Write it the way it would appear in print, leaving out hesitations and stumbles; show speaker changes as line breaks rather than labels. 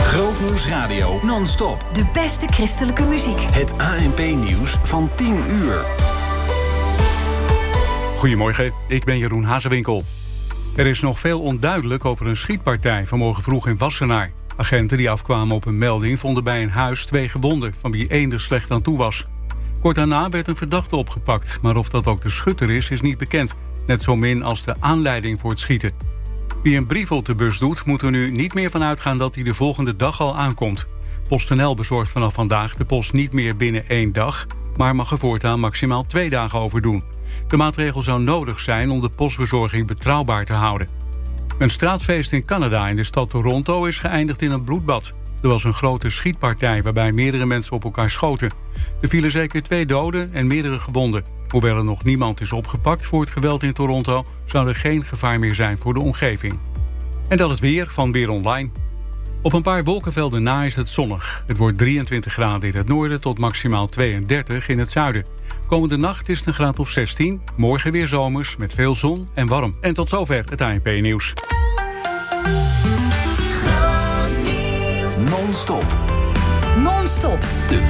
Grootnieuws Radio non-stop.
De beste christelijke muziek.
Het ANP-nieuws van 10 uur.
Goedemorgen, ik ben Jeroen Hazewinkel. Er is nog veel onduidelijk over een schietpartij vanmorgen vroeg in Wassenaar. Agenten die afkwamen op een melding vonden bij een huis 2 gewonden, van wie 1 er slecht aan toe was. Kort daarna werd een verdachte opgepakt, maar of dat ook de schutter is niet bekend. Net zo min als de aanleiding voor het schieten. Wie een brief op de bus doet, moet er nu niet meer van uitgaan dat hij de volgende dag al aankomt. PostNL bezorgt vanaf vandaag de post niet meer binnen 1 dag, maar mag er voortaan maximaal 2 dagen over doen. De maatregel zou nodig zijn om de postbezorging betrouwbaar te houden. Een straatfeest in Canada in de stad Toronto is geëindigd in een bloedbad. Er was een grote schietpartij waarbij meerdere mensen op elkaar schoten. Er vielen zeker 2 doden en meerdere gewonden. Hoewel er nog niemand is opgepakt voor het geweld in Toronto, zou er geen gevaar meer zijn voor de omgeving. En dat het weer van Weer Online. Op een paar wolkenvelden na is het zonnig. Het wordt 23 graden in het noorden tot maximaal 32 in het zuiden. Komende nacht is het een graad of 16. Morgen weer zomers met veel zon en warm. En tot zover het ANP-nieuws.
Non-stop.
Non-stop.
De